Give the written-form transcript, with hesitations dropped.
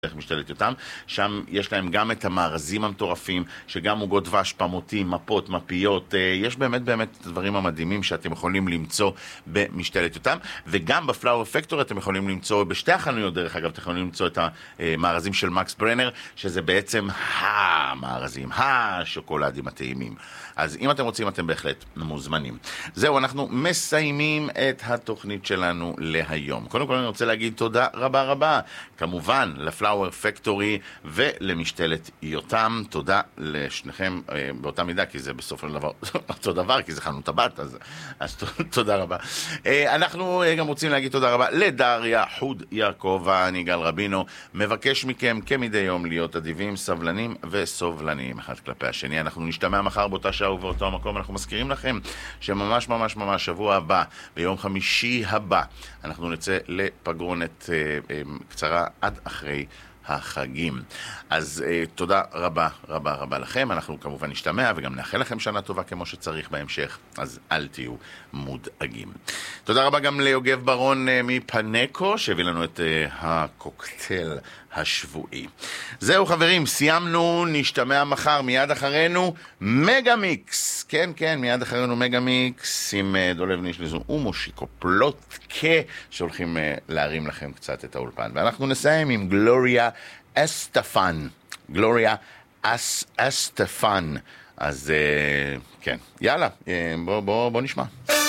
דרך משתלת יותם, שם יש להם גם את המארזים המטורפים, שגם עוגות דבש, פמוטים, מפות, מפיות, יש באמת דברים המדהימים שאתם יכולים למצוא במשתלת יותם, וגם בפלאואר פקטורי אתם יכולים למצוא, בשתי החנויות דרך אגב, אתם יכולים למצוא את המארזים של מקס ברנר, שזה בעצם המארזים, השוקולדים הטעימים. אז אם אתם רוצים, אתם בהחלט מוזמנים. זהו, אנחנו מסיימים את התוכנית שלנו להיום. קודם כל אני רוצה להגיד תודה רבה, כמובן לפלאואר פקטורי ולמשתלת יותם. תודה לשניכם באותה מידה, כי זה בסוף דבר אותו דבר, כי זה חנות הבת, אז תודה רבה. אנחנו גם רוצים להגיד תודה רבה לדריה חוד יעקב, אני גל רבינו, מבקש מכם כמדי יום להיות אדיבים, סבלנים וסובלניים אחד כלפי השני. אנחנו נשתמע מחר באותה שעה ובאותו המקום. אנחנו מזכירים לכם שממש שבוע הבא, ביום חמישי הבא, אנחנו נצא לפגרונת קצרה עד אחרי החגים. אז תודה רבה לכם. אנחנו כמובן נשתמע וגם נאחל לכם שנה טובה כמו שצריך בהמשך, אז אל תהיו מודאגים. תודה רבה גם ליוגב ברון מפנקו שהביא לנו את הקוקטייל השבועי. זהו חברים, סיימנו, נשתמע מחר. מיד אחרינו מגה מיקס, כן, מיד אחרינו מגה מיקס עם דולב נישלזון ומושיקו פלוטקה שהולכים להרים לכם קצת את האולפן, ואנחנו נסיים עם גלוריה אסטפן, גלוריה אסטפן. אז כן, יאללה, בוא נשמע.